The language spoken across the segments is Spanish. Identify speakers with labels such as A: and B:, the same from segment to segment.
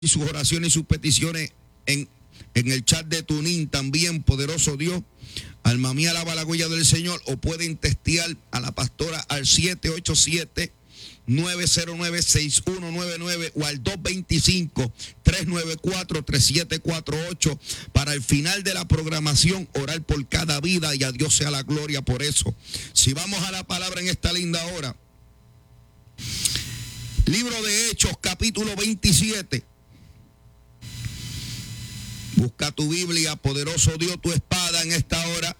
A: y sus oraciones y sus peticiones en el chat de Tunin también, poderoso Dios. Alma mía, alaba la huella del Señor. O pueden testear a la pastora al 787-909-6199 o al 225-394-3748 para el final de la programación orar por cada vida, y a Dios sea la gloria por eso. Si vamos a la palabra en esta linda hora, libro de Hechos, capítulo 27. Busca tu Biblia, poderoso Dios, tu espada en esta hora.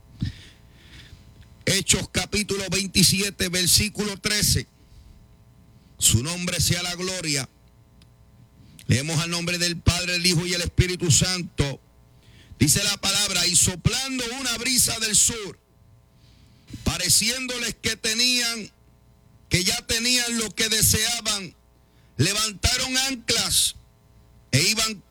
A: Hechos capítulo 27, versículo 13. Su nombre sea la gloria. Leemos al nombre del Padre, el Hijo y el Espíritu Santo. Dice la palabra: y soplando una brisa del sur, pareciéndoles que ya tenían lo que deseaban, levantaron anclas e iban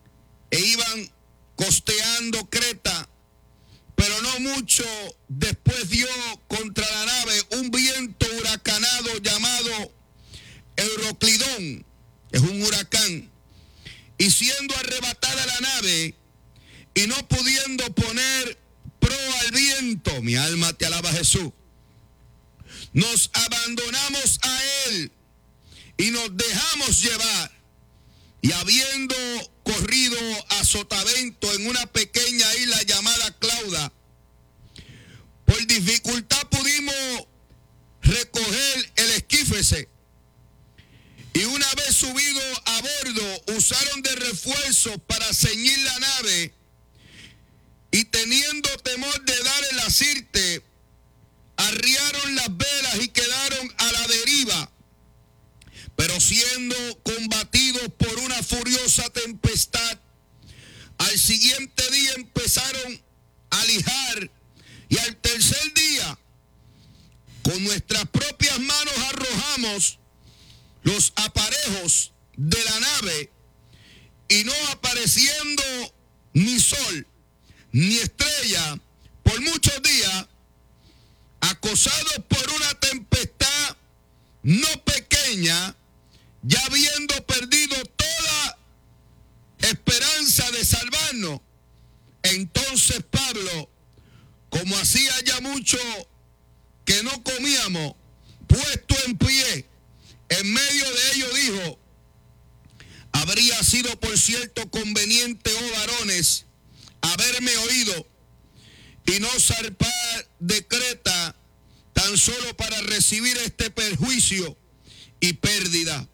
A: costeando Creta, pero no mucho después dio contra la nave un viento huracanado llamado Euroclidón, es un huracán, y siendo arrebatada la nave y no pudiendo poner proa al viento, mi alma te alaba, Jesús, nos abandonamos a él y nos dejamos llevar. Y habiendo corrido a sotavento en una pequeña isla llamada Clauda, por dificultad pudimos recoger el esquífese. Y una vez subido a bordo, usaron de refuerzo para ceñir la nave. Y teniendo temor de dar el asirte, arriaron las velas y quedaron a la deriva. Pero siendo combatidos por una furiosa tempestad, al siguiente día empezaron a lijar, y al tercer día con nuestras propias manos arrojamos los aparejos de la nave, y no apareciendo ni sol ni estrella por muchos días, acosados por una tempestad no pequeña, ya habiendo perdido toda esperanza de salvarnos, entonces Pablo, como hacía ya mucho que no comíamos, puesto en pie en medio de ellos, dijo: habría sido por cierto conveniente, oh varones, haberme oído y no zarpar de Creta tan solo para recibir este perjuicio y pérdida.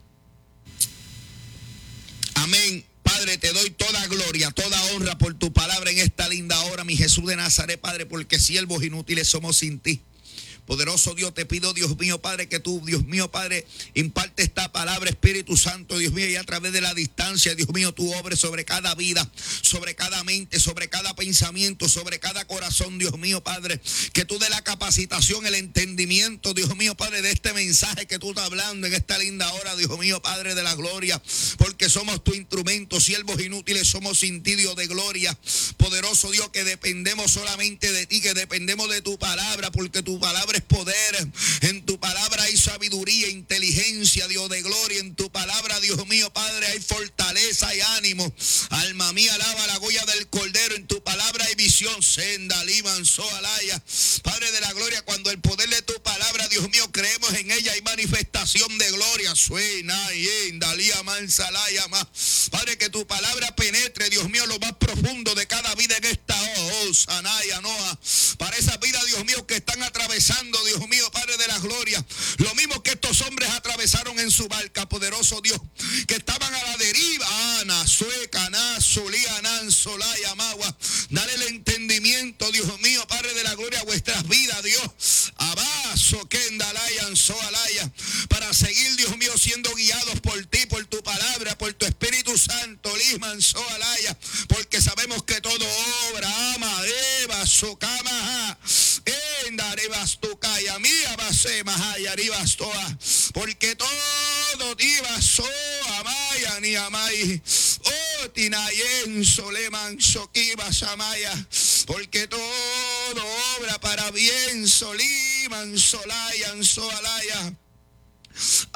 A: Amén. Padre, te doy toda gloria, toda honra por tu palabra en esta linda hora, mi Jesús de Nazaret, Padre, porque siervos inútiles somos sin ti. Poderoso Dios, te pido, Dios mío, Padre, que tú, Dios mío, Padre, imparte esta palabra, Espíritu Santo, Dios mío, y a través de la distancia, Dios mío, tú obres sobre cada vida, sobre cada mente, sobre cada pensamiento, sobre cada corazón, Dios mío, Padre, que tú dé la capacitación, el entendimiento, Dios mío, Padre, de este mensaje que tú estás hablando en esta linda hora, Dios mío, Padre de la gloria, porque somos tu instrumento, siervos inútiles somos sin ti, Dios de gloria. Poderoso Dios, que dependemos solamente de ti, que dependemos de tu palabra, porque tu palabra es poder. En tu palabra hay sabiduría, inteligencia, Dios de gloria. En tu palabra, Dios mío, Padre, hay fortaleza y ánimo. Alma mía, alaba la huella del Cordero. En tu palabra hay visión, senda, liman, soalaya. Padre de la gloria, cuando el poder de tu palabra, Dios mío, creemos en ella, hay manifestación de gloria. Suena, dalía, mansalaya, más. Padre, que tu palabra penetre, Dios mío, lo más profundo de cada vida en esta sanaya, noa. Para esas vidas, Dios mío, que están atravesando, Dios mío, Padre de la gloria, lo mismo que estos hombres atravesaron en su barca, poderoso Dios, que estaban a la deriva. Ana, sueca, ana, solía, nan, solaya, magua. Dale el entendimiento, Dios mío, Padre de la gloria, a vuestras vidas, Dios. Abaso, kendalayan, soalaya, para seguir, Dios mío, siendo guiados por ti, por tu palabra, por tu Espíritu Santo, lisman, soalaya, porque sabemos que todo obra, ama, eva, socama, endarebastucaya, mía, base, mahaya, ribastoa, porque todo diva, so, amaya, ni amay, oh, tinayen, soleman, soquiba, samaya, porque todo obra para bien, soliman, solayan, soalaya.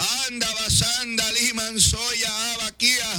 A: Anda basanda liman soya abaquía.